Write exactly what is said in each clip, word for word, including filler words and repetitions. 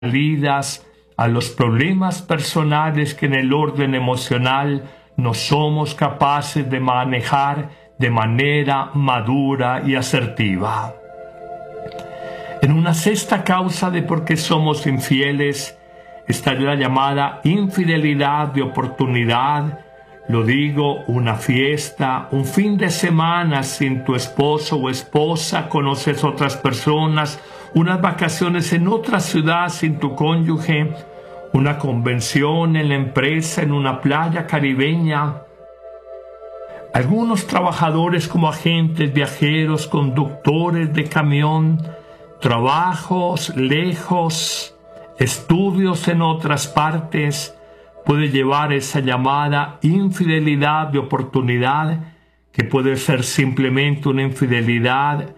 salidas a los problemas personales que en el orden emocional no somos capaces de manejar de manera madura y asertiva. En una sexta causa de por qué somos infieles está la llamada infidelidad de oportunidad. Lo digo, una fiesta, un fin de semana sin tu esposo o esposa, conoces otras personas, unas vacaciones en otra ciudad sin tu cónyuge, una convención en la empresa en una playa caribeña. Algunos trabajadores como agentes, viajeros, conductores de camión, trabajos lejos, estudios en otras partes, puede llevar esa llamada infidelidad de oportunidad, que puede ser simplemente una infidelidad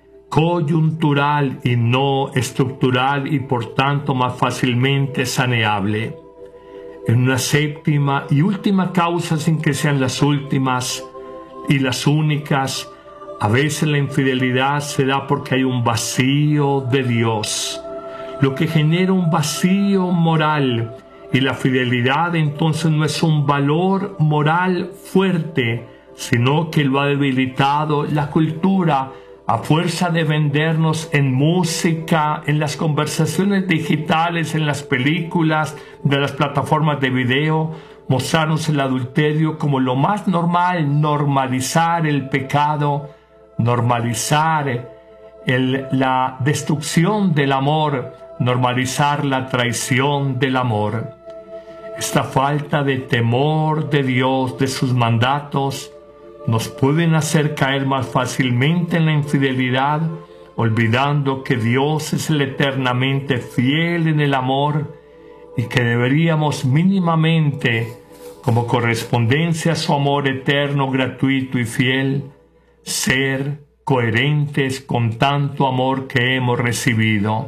coyuntural y no estructural y por tanto más fácilmente saneable. En una séptima y última causa, sin que sean las últimas y las únicas, a veces la infidelidad se da porque hay un vacío de Dios, lo que genera un vacío moral, y la fidelidad entonces no es un valor moral fuerte, sino que lo ha debilitado la cultura a fuerza de vendernos en música, en las conversaciones digitales, en las películas, de las plataformas de video, mostrarnos el adulterio como lo más normal, normalizar el pecado, normalizar el, la destrucción del amor, normalizar la traición del amor. Esta falta de temor de Dios, de sus mandatos, nos pueden hacer caer más fácilmente en la infidelidad, olvidando que Dios es el eternamente fiel en el amor y que deberíamos mínimamente, como correspondencia a su amor eterno, gratuito y fiel, ser coherentes con tanto amor que hemos recibido.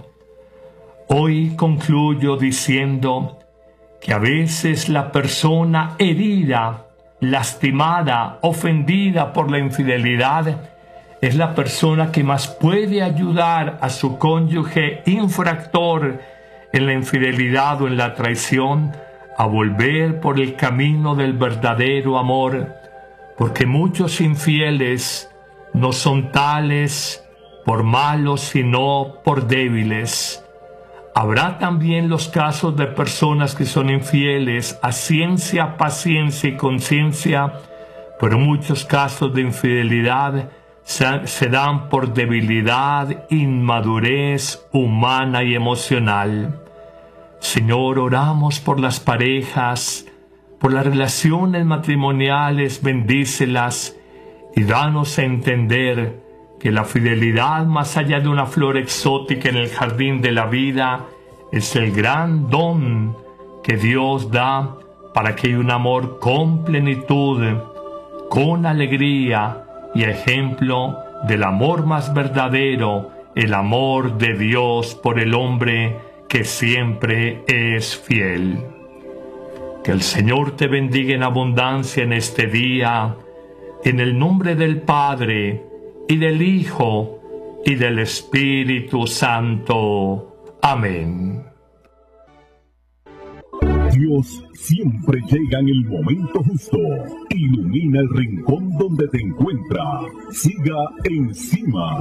Hoy concluyo diciendo que a veces la persona herida, lastimada, ofendida por la infidelidad, es la persona que más puede ayudar a su cónyuge infractor en la infidelidad o en la traición a volver por el camino del verdadero amor, porque muchos infieles no son tales por malos, sino por débiles. Habrá también los casos de personas que son infieles a ciencia, paciencia y conciencia, pero muchos casos de infidelidad se, se dan por debilidad, inmadurez humana y emocional. Señor, oramos por las parejas, por las relaciones matrimoniales, bendícelas y danos a entender que la fidelidad, más allá de una flor exótica en el jardín de la vida, es el gran don que Dios da para que haya un amor con plenitud, con alegría y ejemplo del amor más verdadero, el amor de Dios por el hombre que siempre es fiel. Que el Señor te bendiga en abundancia en este día, en el nombre del Padre, y del Hijo, y del Espíritu Santo. Amén. Dios siempre llega en el momento justo. Ilumina el rincón donde te encuentras. Siga encima.